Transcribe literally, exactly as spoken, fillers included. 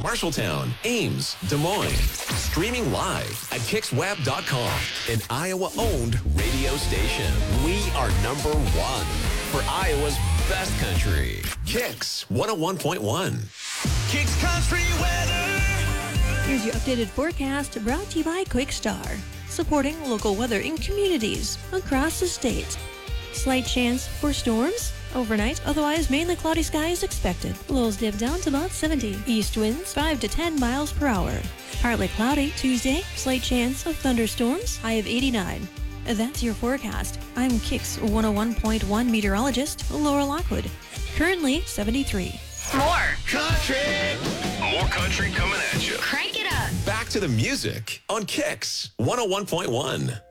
Marshalltown, Ames, Des Moines. Streaming live at kicks web dot com, an Iowa-owned radio station. We are number one for Iowa's best country. Kicks one oh one point one. Kicks Country Weather. Here's your updated forecast brought to you by QuickStar, supporting local weather in communities across the state. Slight chance for storms overnight, otherwise mainly cloudy skies expected. Lows dip down to about seventy. East winds five to ten miles per hour. Partly cloudy Tuesday, slight chance of thunderstorms, high of eighty-nine. That's your forecast. I'm Kicks one oh one point one meteorologist Laura Lockwood. Currently seventy-three. More Country. More country coming at you. Crank it up. Back to the music on Kicks one oh one point one.